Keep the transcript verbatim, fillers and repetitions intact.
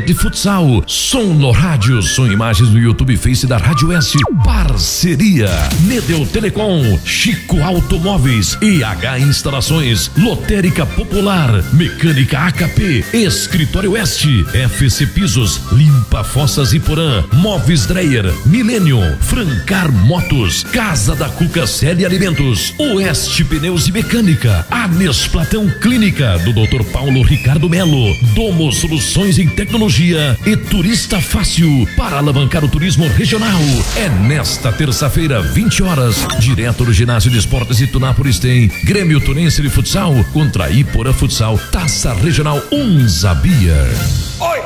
Net Futsal, som no rádio, som imagens no YouTube e Face da Rádio Oeste. Parceria Nedel Telecom, Chico Automóveis, E H Instalações, Lotérica Popular, Mecânica A K P, Escritório Oeste, F C Pisos, Limpa Fossas Iporã, Móveis Dreyer, Millennium, Francar Motos, Casa da Cuca Célia Alimentos, Oeste Pneus e Mecânica, Anes Platão Clínica do doutor Paulo Ricardo Melo, Domo Soluções em Tecnologia e Turista Fácil para alavancar o turismo regional. É nesta terça-feira, vinte horas, direto do Ginásio de Esportes Itunápolis tem Grêmio Tunense de Futsal contra Iporã Futsal, Taça Regional Unza Beer.